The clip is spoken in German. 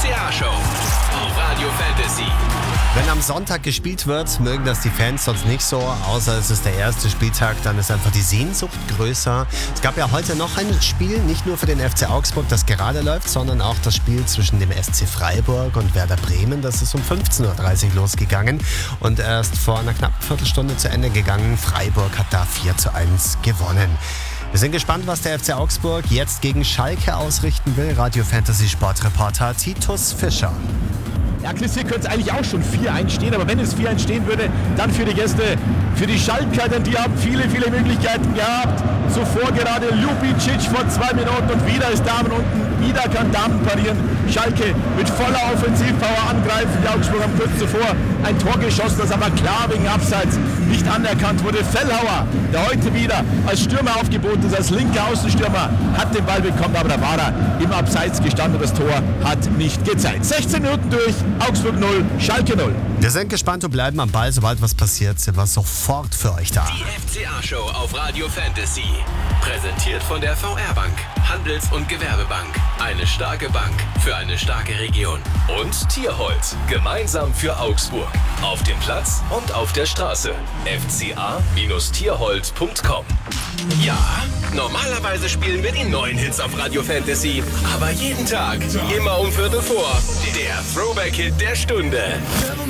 FCA-Show auf Radio Fantasy. Wenn am Sonntag gespielt wird, mögen das die Fans sonst nicht so, außer es ist der erste Spieltag, dann ist einfach die Sehnsucht größer. Es gab ja heute noch ein Spiel, nicht nur für den FC Augsburg, das gerade läuft, sondern auch das Spiel zwischen dem SC Freiburg und Werder Bremen. Das ist um 15.30 Uhr losgegangen und erst vor einer knappen Viertelstunde zu Ende gegangen. Freiburg hat da 4:1 gewonnen. Wir sind gespannt, was der FC Augsburg jetzt gegen Schalke ausrichten will. Radio Fantasy Sportreporter Titus Fischer. Ja, Chris, hier könnte es eigentlich auch schon 4-1 stehen, aber wenn es 4-1 stehen würde, dann für die Gäste, für die Schalker, denn die haben viele Möglichkeiten gehabt. Zuvor gerade Ljubicic vor 2 Minuten und wieder ist Damen unten, wieder kann Damen parieren. Schalke mit voller Offensivpower angreifen. Die Augsburg haben kurz zuvor ein Tor geschossen, das aber klar wegen Abseits nicht anerkannt wurde. Fellhauer, der heute wieder als Stürmer aufgeboten ist, als linker Außenstürmer, hat den Ball bekommen, aber da war er im Abseits gestanden und das Tor hat nicht gezeigt. 16 Minuten durch, Augsburg 0, Schalke 0. Wir sind gespannt und bleiben am Ball. Sobald was passiert, sind wir sofort für euch da. Die FCA-Show auf Radio Fantasy. Präsentiert von der VR-Bank. Handels- und Gewerbebank. Eine starke Bank für eine starke Region. Und Tierholz. Gemeinsam für Augsburg. Auf dem Platz und auf der Straße. fca-tierholz.com. Ja, normalerweise spielen wir die neuen Hits auf Radio Fantasy. Aber jeden Tag, immer um 15:45. Der Throwback-Hit der Stunde.